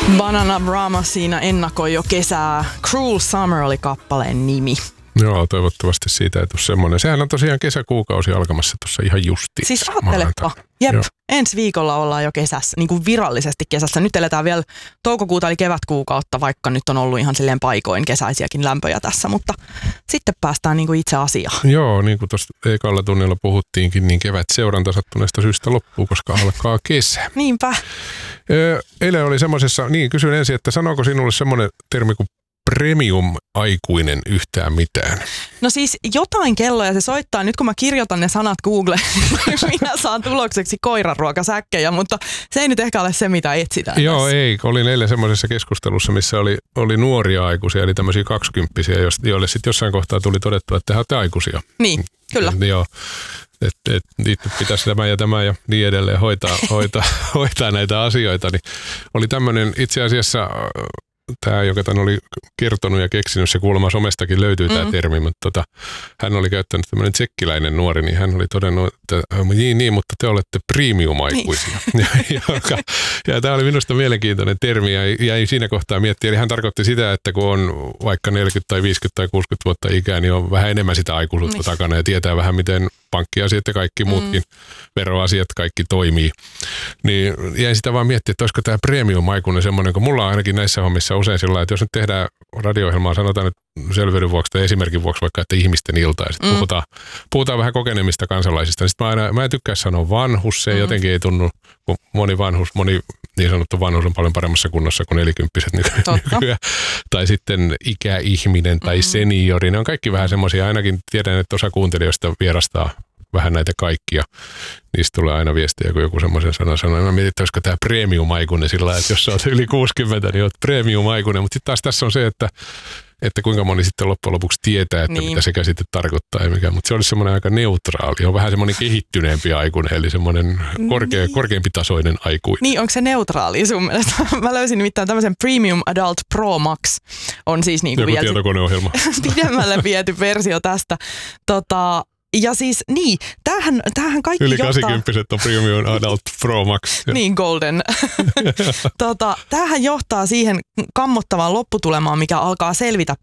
Bananarama siinä ennakoi jo kesää. Cruel Summer oli kappaleen nimi. Joo, toivottavasti siitä ei tule semmoinen. Sehän on tosiaan kesäkuukausi alkamassa tuossa ihan justiin. Siis ajattelepa. Jep, joo. Ensi viikolla ollaan jo kesässä, niin kuin virallisesti kesässä. Nyt eletään vielä toukokuuta eli kevätkuukautta, vaikka nyt on ollut ihan silleen paikoin kesäisiäkin lämpöjä tässä, mutta sitten päästään niin kuin itse asiaan. Joo, niin kuin tuossa ekalla tunnilla puhuttiinkin, niin kevät seuranta sattuneesta syystä loppuu, koska alkaa kesä. Niinpä. Eilen oli semmoisessa, niin kysyn ensin, että sanooko sinulle semmoinen termi kuin premium-aikuinen yhtään mitään? No siis jotain kelloja se soittaa. Nyt kun mä kirjoitan ne sanat Googleen, minä saan tulokseksi koiranruokasäkkejä, mutta se ei nyt ehkä ole se, mitä etsitään. Joo, tässä. ei. Olin eilen semmoisessa keskustelussa, missä oli nuoria aikuisia, eli tämmöisiä 20-vuotiaita, joille sitten jossain kohtaa tuli todettua, että te olette aikuisia. Niin, kyllä. Joo. Että pitäisi tämä ja niin edelleen hoitaa näitä asioita. Niin oli tämmöinen itse asiassa... Tämä, joka tämän oli kertonut ja keksinyt, se kuulemma somestakin löytyy tämä termi, mutta hän oli käyttänyt tämmöinen tsekkiläinen nuori, niin hän oli todennut, että niin, mutta te olette premium-aikuisia. Niin. ja tämä oli minusta mielenkiintoinen termi ja jäi siinä kohtaa miettiä. Eli hän tarkoitti sitä, että kun on vaikka 40 tai 50 tai 60 vuotta ikää, niin on vähän enemmän sitä aikuisuutta takana ja tietää vähän, miten pankkiasiat ja kaikki muutkin veroasiat kaikki toimii. Niin jäin sitä vaan miettiä, että olisiko tämä premium-aikuinen semmoinen, kun mulla on ainakin näissä hommissa usein sillä, että jos nyt tehdään radio-ohjelmaa, sanotaan nyt selvyyden vuoksi tai esimerkin vuoksi vaikka, että ihmisten ilta ja sitten puhutaan vähän kokenemista kansalaisista, niin sitten mä en tykkää sanoa vanhus, se jotenkin ei tunnu, kun moni niin sanottu vanhus on paljon paremmassa kunnossa kuin 40-vuotiaat nykyään. Tai sitten ikäihminen tai seniori, ne on kaikki vähän semmoisia, ainakin tiedän, että osa kuuntelijoista vierastaa vähän näitä kaikkia. Niistä tulee aina viestiä, kun joku semmoisen sanan sanoo. Mä mietin, että olisiko tämä premium-aikuinen sillä että jos sä oot yli 60, niin oot premium-aikuinen. Mutta sitten taas tässä on se, että kuinka moni sitten loppujen lopuksi tietää, että mitä se käsite tarkoittaa ja mikä. Mutta se olisi semmoinen aika neutraali. On vähän semmoinen kehittyneempi aikuinen, eli semmoinen korkeampi tasoinen aikuinen. Niin, onko se neutraali sun mielestä? Mä löysin nimittäin tämmöisen Premium Adult Pro Max. On siis niin kuin joku tietokoneohjelma. Pidemmälle viety versio tästä. Ja siis niin, tämähän kaikki yli 80 on Premium Adult Pro Max. Niin, golden. Tämähän johtaa siihen kammottavaan lopputulemaan, mikä alkaa selvitä